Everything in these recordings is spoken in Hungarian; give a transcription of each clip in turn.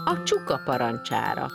a csuka parancsára.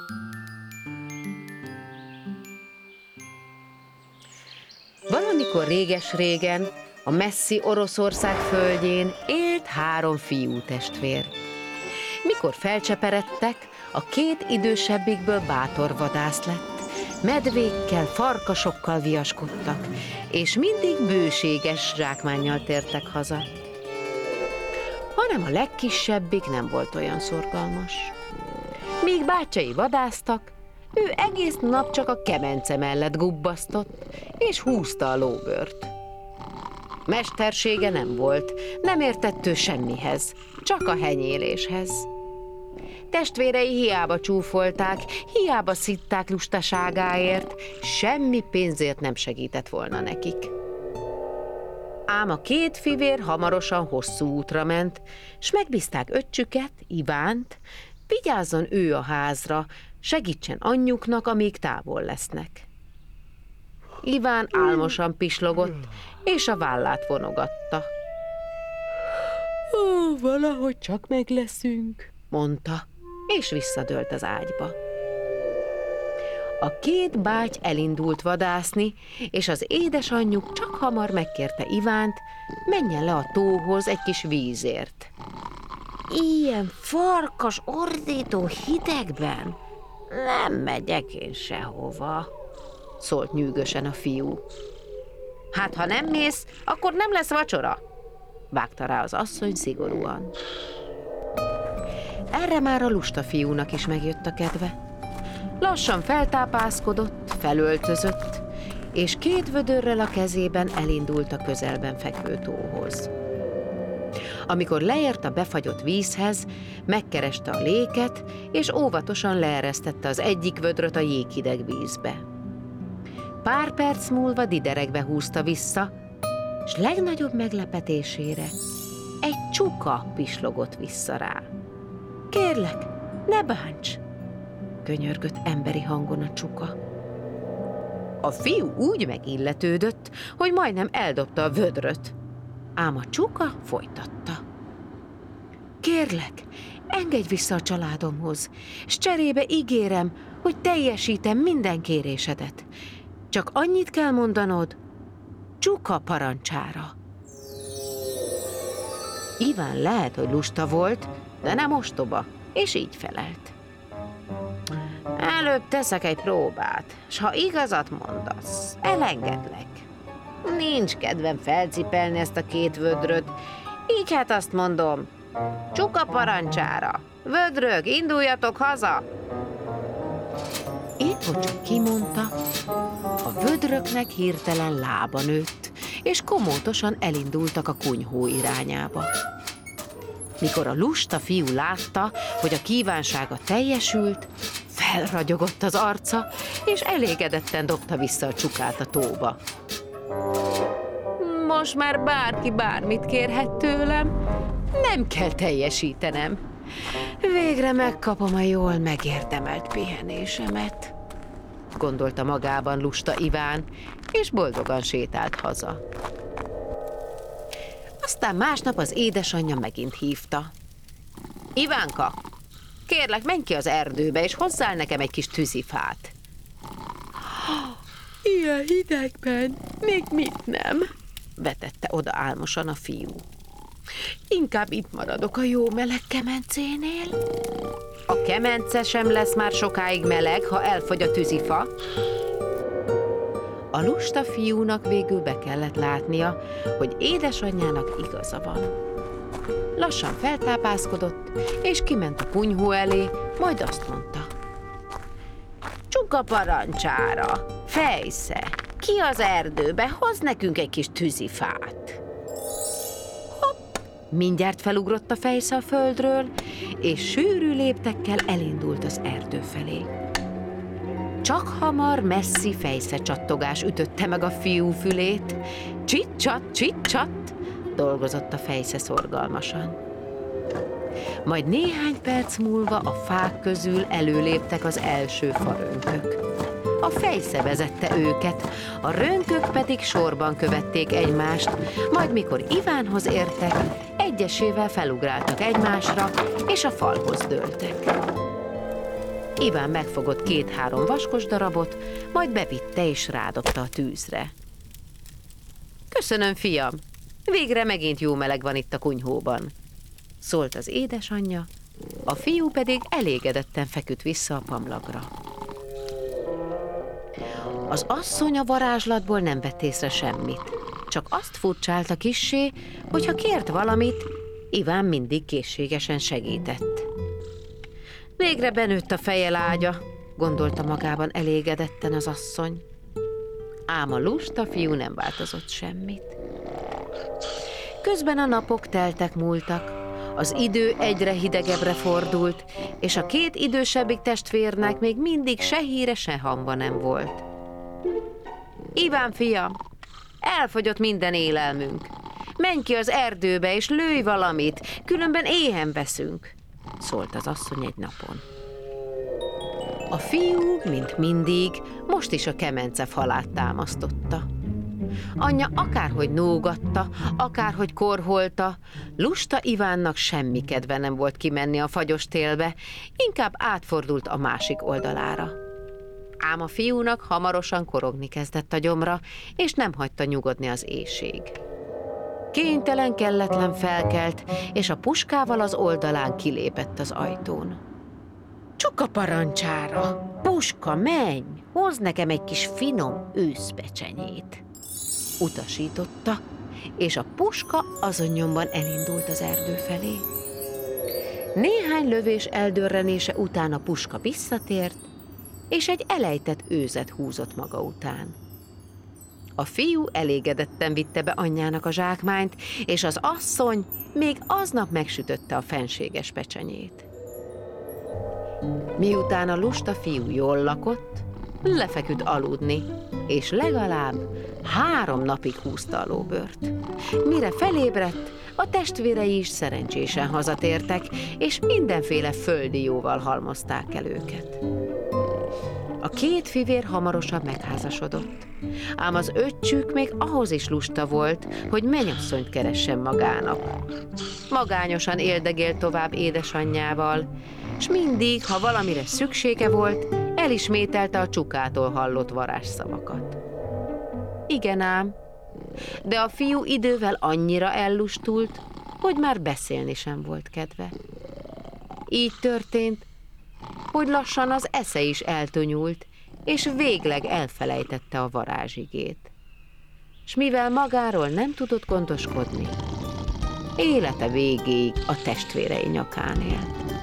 Valamikor réges-régen, a messzi Oroszország földjén élt 3 fiútestvér. Mikor felcseperedtek, a 2 idősebbikből bátor vadász lett. Medvékkel, farkasokkal viaskodtak, és mindig bőséges zsákmánnyal tértek haza. Hanem a legkisebbik nem volt olyan szorgalmas. Míg bátyai vadásztak, ő egész nap csak a kemence mellett gubbasztott, és húzta a lóbört. Mestersége nem volt, nem értett ő semmihez, csak a henyéléshez. Testvérei hiába csúfolták, hiába szitták lustaságáért, semmi pénzért nem segített volna nekik. Ám a 2 fivér hamarosan hosszú útra ment, s megbízták öccsüket, Ivánt, vigyázzon ő a házra, segítsen anyjuknak, amíg távol lesznek. Iván álmosan pislogott, és a vállát vonogatta. Ó, valahogy csak meg leszünk, mondta, és visszadőlt az ágyba. A 2 báty elindult vadászni, és az édesanyjuk csak hamar megkérte Ivánt, menjen le a tóhoz egy kis vízért. Ilyen farkas, ordító hidegben nem megyek én sehova, szólt nyűgösen a fiú. Hát, ha nem mész, akkor nem lesz vacsora, vágta rá az asszony szigorúan. Erre már a lusta fiúnak is megjött a kedve. Lassan feltápászkodott, felöltözött, és 2 vödörrel a kezében elindult a közelben fekvő tóhoz. Amikor leért a befagyott vízhez, megkereste a léket, és óvatosan leeresztette az egyik vödröt a jéghideg vízbe. Pár perc múlva dideregve húzta vissza, s legnagyobb meglepetésére egy csuka pislogott vissza rá. Kérlek, ne bánts! Könyörgött emberi hangon a csuka. A fiú úgy megilletődött, hogy majdnem eldobta a vödröt, ám a csuka folytatta. Kérlek, engedj vissza a családomhoz, s cserébe ígérem, hogy teljesítem minden kérésedet. Csak annyit kell mondanod, csuka parancsára. Iván lehet, hogy lusta volt, de nem ostoba, és így felelt. Előbb teszek egy próbát, s ha igazat mondasz, elengedlek. Nincs kedvem felcipelni ezt a 2 vödröt, így hát azt mondom, csuka parancsára, vödrök, induljatok haza! Épp hogy csak kimondta, a vödröknek hirtelen lába nőtt, és komótosan elindultak a kunyhó irányába. Mikor a lusta fiú látta, hogy a kívánsága teljesült, felragyogott az arca, és elégedetten dobta vissza a csukát a tóba. Most már bárki bármit kérhet tőlem, nem kell teljesítenem. Végre megkapom a jól megérdemelt pihenésemet, gondolta magában lusta Iván, és boldogan sétált haza. Aztán másnap az édesanyja megint hívta. Ivánka, kérlek, menj ki az erdőbe, és hozzál nekem egy kis tűzifát. Ilyen hidegben még mit nem? Vetette oda álmosan a fiú. Inkább itt maradok a jó meleg kemencénél. A kemence sem lesz már sokáig meleg, ha elfogy a tűzifa. A lusta fiúnak végül be kellett látnia, hogy édesanyjának igaza van. Lassan feltápászkodott, és kiment a kunyhó elé, majd azt mondta. Csuka parancsára, fejsze, ki az erdőbe, hoz nekünk egy kis tűzifát. Hopp! Mindjárt felugrott a fejsze a földről, és sűrű léptekkel elindult az erdő felé. Csak hamar messzi fejszecsattogás ütötte meg a fiú fülét. Csit-csat, dolgozott a fejsze szorgalmasan. Majd néhány perc múlva a fák közül előléptek az első farönkök. A fejsze vezette őket, a rönkök pedig sorban követték egymást, majd mikor Ivánhoz értek, egyesével felugráltak egymásra, és a falhoz dőltek. Iván megfogott 2-3 vaskos darabot, majd bevitte és rádobta a tűzre. Köszönöm, fiam, végre megint jó meleg van itt a kunyhóban, szólt az édesanyja, a fiú pedig elégedetten feküdt vissza a pamlagra. Az asszony a varázslatból nem vett észre semmit, csak azt furcsálta kissé, hogy ha kért valamit, Iván mindig készségesen segített. Végre benőtt a feje lágya, gondolta magában elégedetten az asszony. Ám a lusta fiú nem változott semmit. Közben a napok teltek múltak, az idő egyre hidegebbre fordult, és a 2 idősebbik testvérnek még mindig se híre, se hamba nem volt. Iván, fiam, elfogyott minden élelmünk. Menj ki az erdőbe, és lőj valamit, különben éhen veszünk, szólt az asszony egy napon. A fiú, mint mindig, most is a kemence falát támasztotta. Anyja akárhogy nógatta, akárhogy korholta, lusta Ivánnak semmi kedve nem volt kimenni a fagyos télbe, inkább átfordult a másik oldalára. Ám a fiúnak hamarosan korogni kezdett a gyomra, és nem hagyta nyugodni az éhség. Kénytelen, kelletlen felkelt, és a puskával az oldalán kilépett az ajtón. Csuka parancsára! Puska, menj! Hozz nekem egy kis finom őszpecsenyét! Utasította, és a puska azon nyomban elindult az erdő felé. Néhány lövés eldörrenése után a puska visszatért, és egy elejtett őzet húzott maga után. A fiú elégedetten vitte be anyjának a zsákmányt, és az asszony még aznap megsütötte a fenséges pecsenyét. Miután a lusta fiú jól lakott, lefeküdt aludni, és legalább 3 napig húzta a lóbört. Mire felébredt, a testvérei is szerencsésen hazatértek, és mindenféle földi jóval halmozták el őket. A 2 fivér hamarosan megházasodott, ám az öccsük még ahhoz is lusta volt, hogy mennyasszonyt keressen magának. Magányosan éldegélt tovább édesanyjával, s mindig, ha valamire szüksége volt, elismételte a csukától hallott varázsszavakat. Igen ám, de a fiú idővel annyira ellustult, hogy már beszélni sem volt kedve. Így történt, hogy lassan az esze is eltonyult, és végleg elfelejtette a varázsigét. S mivel magáról nem tudott gondoskodni, élete végéig a testvérei nyakán élt.